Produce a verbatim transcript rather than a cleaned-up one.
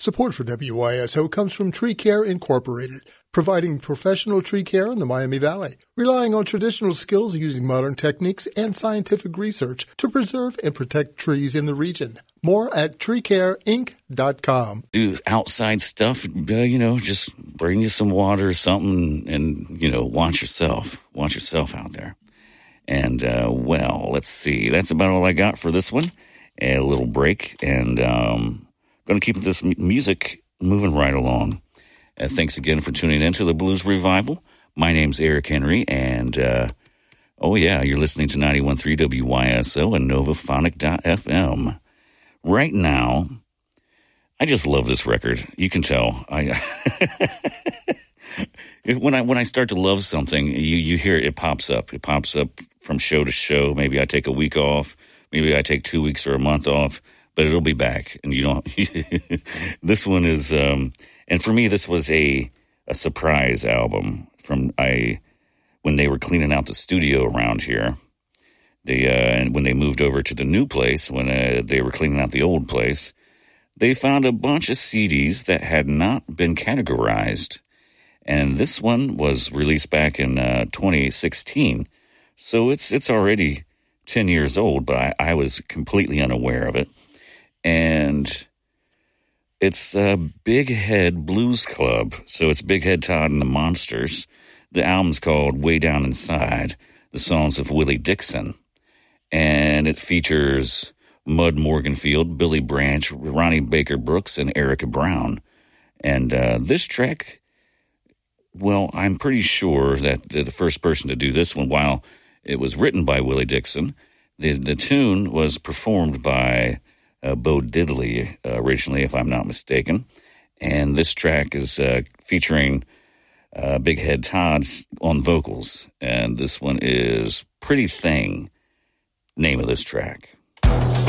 Support for W Y S O comes from Tree Care Incorporated, providing professional tree care in the Miami Valley, relying on traditional skills using modern techniques and scientific research to preserve and protect trees in the region. More at tree care inc dot com. Do outside stuff, uh, you know, just bring you some water or something and, you know, watch yourself. Watch yourself out there. And, uh, well, let's see. That's about all I got for this one. A little break, and um, going to keep this m- music moving right along. Uh, thanks again for tuning in to the Blues Revival. My name's Eric Henry, and, uh, oh, yeah, you're listening to ninety-one point three W Y S O and Novaphonic dot F M. Right now, I just love this record. You can tell. I if, when I when I start to love something, you, you hear it, it pops up. It pops up from show to show. Maybe I take a week off. Maybe I take two weeks or a month off, but it'll be back. And you don't. This one is, um, and for me, this was a a surprise album from I when they were cleaning out the studio around here. They uh, and when they moved over to the new place, when uh, they were cleaning out the old place, they found a bunch of C Ds that had not been categorized, and this one was released back in uh, twenty sixteen, so it's it's already ten years old, but I, I was completely unaware of it. And it's uh, Big Head Blues Club. So it's Big Head Todd and the Monsters. The album's called Way Down Inside, the songs of Willie Dixon. And it features Mud Morganfield, Billy Branch, Ronnie Baker Brooks, and Erica Brown. And uh, this track, well, I'm pretty sure that the first person to do this one, while it was written by Willie Dixon, The the tune was performed by uh, Bo Diddley uh, originally, if I'm not mistaken. And this track is uh, featuring uh, Big Head Todd's on vocals. And this one is Pretty Thing, name of this track.